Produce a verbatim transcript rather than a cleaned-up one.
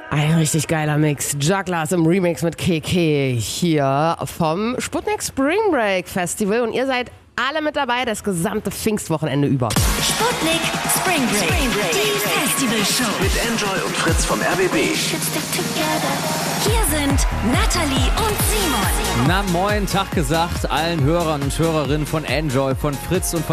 Ein richtig geiler Mix. Jugglers im Remix mit K K hier vom Sputnik Spring Break Festival. Und ihr seid alle mit dabei, das gesamte Pfingstwochenende über. Sputnik Spring Break, Spring Break. Die Festivalshow. Mit Enjoy und Fritz vom R B B. Hier sind Nathalie und Simon. Na, moin, Tag gesagt allen Hörern und Hörerinnen von Enjoy, von Fritz und von